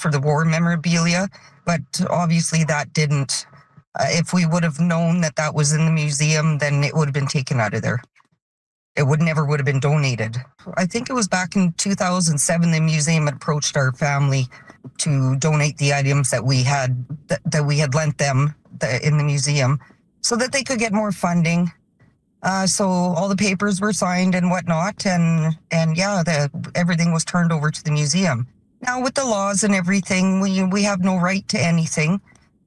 for the war memorabilia, but obviously that didn't. If we would have known that that was in the museum, then it would have been taken out of there. It never would have been donated. I think it was back in 2007, the museum had approached our family to donate the items that we had lent them in the museum so that they could get more funding. So all the papers were signed and whatnot, and everything was turned over to the museum. Now with the laws and everything, we have no right to anything.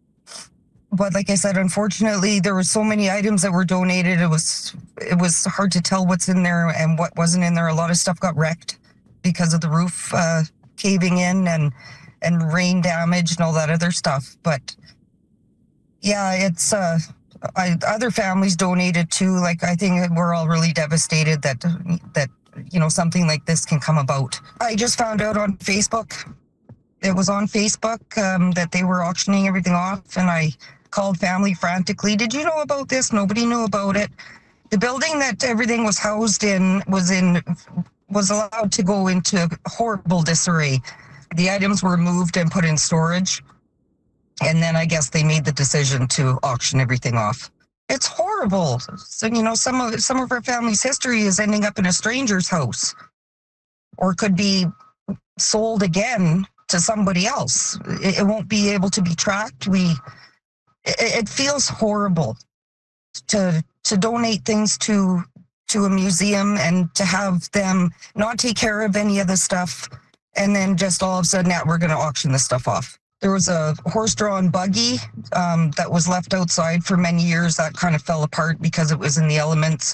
But like I said, unfortunately, there were so many items that were donated. It was hard to tell what's in there and what wasn't in there. A lot of stuff got wrecked because of the roof caving in and rain damage and all that other stuff. But yeah, it's other families donated too. Like, I think we're all really devastated that something like this can come about. I just found out on Facebook. It was on Facebook that they were auctioning everything off, and I called family frantically. Did you know about this? Nobody knew about it. The building that everything was housed in was allowed to go into horrible disarray. The items were moved and put in storage, and then I guess they made the decision to auction everything off. It's horrible. So, some of our family's history is ending up in a stranger's house, or could be sold again to somebody else. It won't be able to be tracked. It feels horrible to donate things to a museum and to have them not take care of any of the stuff, and then just all of a sudden, we're going to auction this stuff off. There was a horse-drawn buggy that was left outside for many years that kind of fell apart because it was in the elements.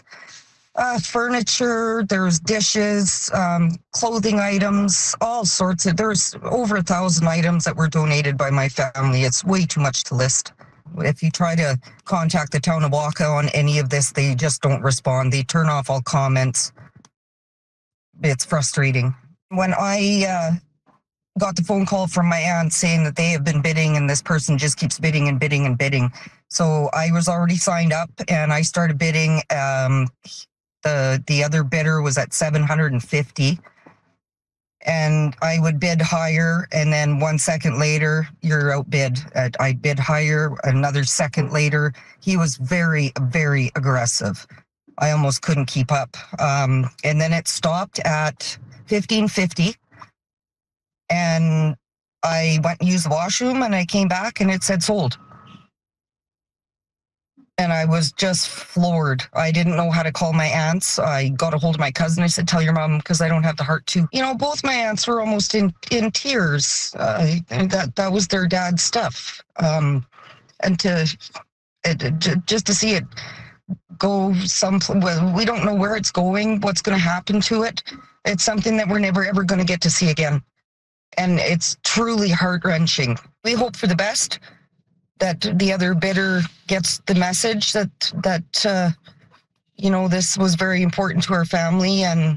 Furniture, there's dishes, clothing items, all sorts of, there's over 1,000 items that were donated by my family. It's way too much to list. If you try to contact the town of Waka on any of this, they just don't respond. They turn off all comments. It's frustrating. When I got the phone call from my aunt saying that they have been bidding and this person just keeps bidding and bidding and bidding. So I was already signed up and I started bidding. The other bidder was at $750, and I would bid higher, and then 1 second later, you're outbid. I bid higher, another second later. He was very, very aggressive. I almost couldn't keep up. And then it stopped at $1,550, and I went and used the washroom, and I came back, and it said sold. And I was just floored. I didn't know how to call my aunts. I got a hold of my cousin. I said, tell your mom, because I don't have the heart to. Both my aunts were almost in tears. And that was their dad's stuff. And just to see it go we don't know where it's going, what's going to happen to it. It's something that we're never, ever going to get to see again. And it's truly heart-wrenching. We hope for the best, that the other bidder gets the message that this was very important to our family and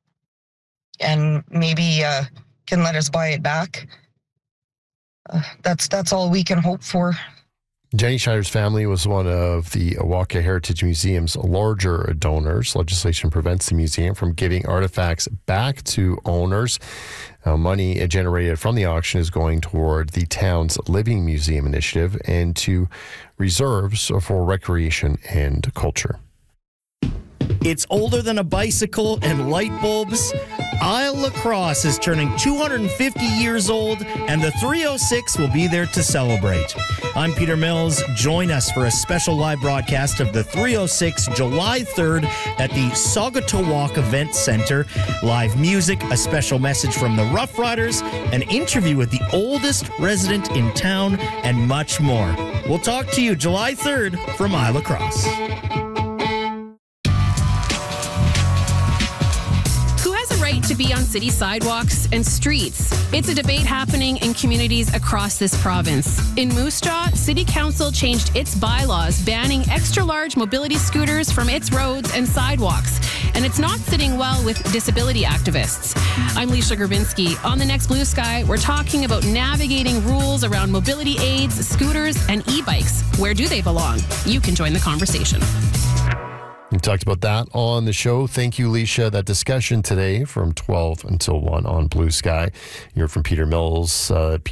maybe can let us buy it back. That's all we can hope for. Jenny Schneider's family was one of the Waka Heritage Museum's larger donors. Legislation prevents the museum from giving artifacts back to owners. Money generated from the auction is going toward the town's Living Museum initiative and to reserves for recreation and culture. It's older than a bicycle and light bulbs. Isle Lacrosse is turning 250 years old, and the 306 will be there to celebrate. I'm Peter Mills. Join us for a special live broadcast of the 306 July 3rd at the Saugatuck Event Center. Live music, a special message from the Rough Riders, an interview with the oldest resident in town, and much more. We'll talk to you July 3rd from Isle Lacrosse. To be on city sidewalks and streets. It's a debate happening in communities across this province. In Moose Jaw, City Council changed its bylaws banning extra-large mobility scooters from its roads and sidewalks, and it's not sitting well with disability activists. I'm Leisha Grabinski. On the next Blue Sky, we're talking about navigating rules around mobility aids, scooters, and e-bikes. Where do they belong? You can join the conversation. We talked about that on the show. Thank you, Leisha. That discussion today from 12 until 1 on Blue Sky. You're from Peter Mills.